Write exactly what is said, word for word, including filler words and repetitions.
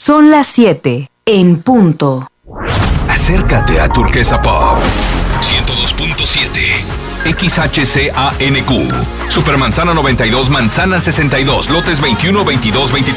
Son las siete en punto. Acércate a Turquesa Pop ciento dos punto siete X H C A N Q Supermanzana noventa y dos, Manzana sesenta y dos, lotes veintiuno, veintidós, veintitrés.